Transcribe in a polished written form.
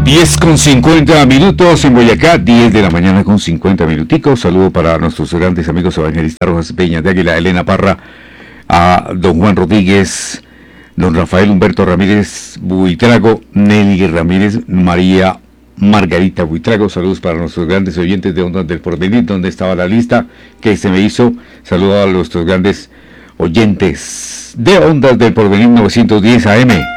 10:50 en Boyacá, 10 de la mañana con 50 minuticos. Saludo para nuestros grandes amigos evangelistas Rojas Peña de Águila, Elena Parra, a don Juan Rodríguez, don Rafael Humberto Ramírez Buitrago, Nelly Ramírez, María Margarita Buitrago. Saludos para nuestros grandes oyentes de Ondas del Porvenir, donde estaba la lista que se me hizo. Saludos a nuestros grandes oyentes de Ondas del Porvenir 910 AM.